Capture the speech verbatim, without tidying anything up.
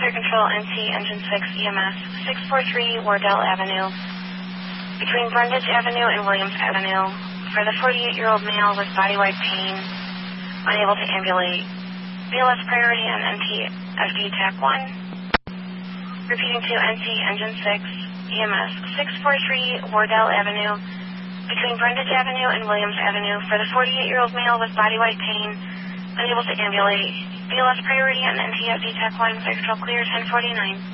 Clear Control N C Engine six E M S six forty-three Wardell Avenue. Between Brundage Avenue and Williams Avenue. For the forty-eight-year-old male with body-wide pain, unable to ambulate. B L S priority on N T F D T A C one. Repeating to N C Engine six E M S six forty-three Wardell Avenue. Between Brundage Avenue and Williams Avenue. For the forty-eight-year-old male with body-wide pain, unable to ambulate. B L S priority on N T F D T A C one. Flight control clear ten forty-nine.